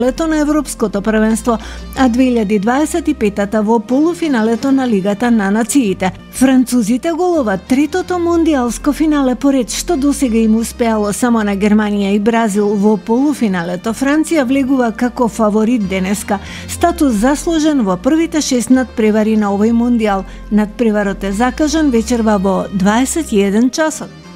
лето на Европското првенство, а 2025-та во полуфиналето на Лигата на нациите. Французите голуват третото мондијалско финале поред, што досега им успеало само на Германија и Бразил во полуфиналето. Франција влегува како фаворит денеска. Статус заслужен во првите 6 надпревари на овој мондијал. Надпреварот е закажан вечерва во 21 часот.